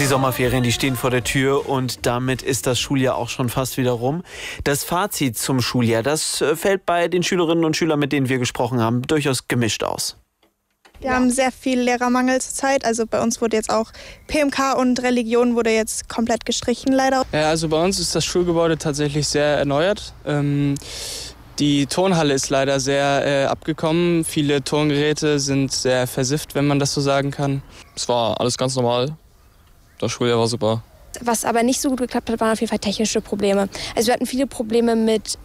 Die Sommerferien, die stehen vor der Tür und damit ist das Schuljahr auch schon fast wieder rum. Das Fazit zum Schuljahr, das fällt bei den Schülerinnen und Schülern, mit denen wir gesprochen haben, durchaus gemischt aus. Wir haben sehr viel Lehrermangel zurzeit. Also bei uns wurde jetzt auch PMK und Religion wurde jetzt komplett gestrichen, leider. Ja, also bei uns ist das Schulgebäude tatsächlich sehr erneuert. Die Turnhalle ist leider sehr abgekommen. Viele Turngeräte sind sehr versifft, wenn man das so sagen kann. Es war alles ganz normal. Das Schuljahr war super. Was aber nicht so gut geklappt hat, waren auf jeden Fall technische Probleme. Also wir hatten viele Probleme mit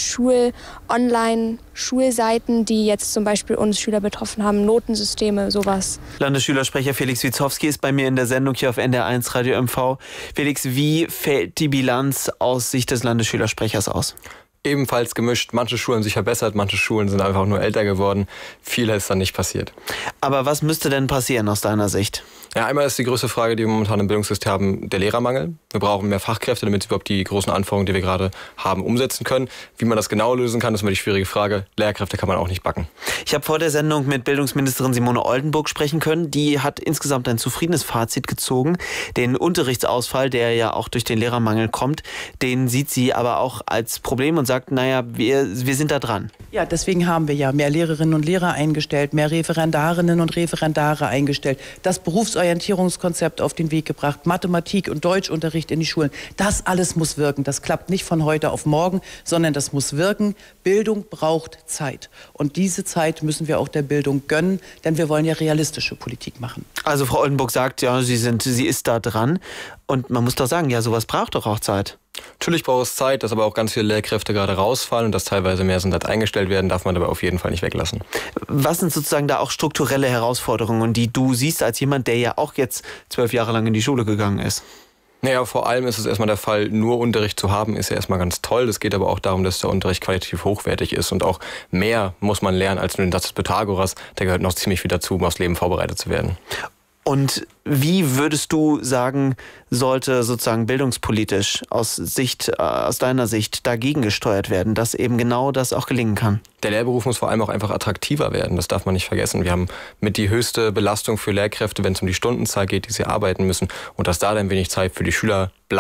Online-Schulseiten, die jetzt zum Beispiel uns Schüler betroffen haben, Notensysteme, sowas. Landesschülersprecher Felix Wietzowski ist bei mir in der Sendung hier auf NDR1 Radio MV. Felix, wie fällt die Bilanz aus Sicht des Landesschülersprechers aus? Ebenfalls gemischt. Manche Schulen haben sich verbessert, manche Schulen sind einfach nur älter geworden. Viel ist dann nicht passiert. Aber was müsste denn passieren aus deiner Sicht? Ja, einmal ist die größte Frage, die wir momentan im Bildungssystem haben, der Lehrermangel. Wir brauchen mehr Fachkräfte, damit wir überhaupt die großen Anforderungen, die wir gerade haben, umsetzen können. Wie man das genau lösen kann, ist immer die schwierige Frage. Lehrkräfte kann man auch nicht backen. Ich habe vor der Sendung mit Bildungsministerin Simone Oldenburg sprechen können. Die hat insgesamt ein zufriedenes Fazit gezogen. Den Unterrichtsausfall, der ja auch durch den Lehrermangel kommt, den sieht sie aber auch als Problem und sagt, naja, wir sind da dran. Ja, deswegen haben wir ja mehr Lehrerinnen und Lehrer eingestellt, mehr Referendarinnen und Referendare eingestellt, das Berufsorientierungskonzept auf den Weg gebracht, Mathematik- und Deutschunterricht in die Schulen. Das alles muss wirken. Das klappt nicht von heute auf morgen, sondern das muss wirken. Bildung braucht Zeit. Und diese Zeit müssen wir auch der Bildung gönnen, denn wir wollen ja realistische Politik machen. Also Frau Oldenburg sagt, ja, sie ist da dran. Und man muss doch sagen, ja, sowas braucht doch auch Zeit. Natürlich braucht es Zeit, dass aber auch ganz viele Lehrkräfte gerade rausfallen und dass teilweise mehr sind als eingestellt werden, darf man aber auf jeden Fall nicht weglassen. Was sind sozusagen da auch strukturelle Herausforderungen, die du siehst als jemand, der ja auch jetzt 12 Jahre lang in die Schule gegangen ist? Naja, vor allem ist es erstmal der Fall, nur Unterricht zu haben, ist ja erstmal ganz toll. Es geht aber auch darum, dass der Unterricht qualitativ hochwertig ist und auch mehr muss man lernen als nur den Satz des Pythagoras. Der gehört noch ziemlich viel dazu, um aufs Leben vorbereitet zu werden. Und wie würdest du sagen, sollte sozusagen bildungspolitisch aus deiner Sicht dagegen gesteuert werden, dass eben genau das auch gelingen kann? Der Lehrberuf muss vor allem auch einfach attraktiver werden, das darf man nicht vergessen. Wir haben mit die höchste Belastung für Lehrkräfte, wenn es um die Stundenzahl geht, die sie arbeiten müssen und dass da dann wenig Zeit für die Schüler bleibt.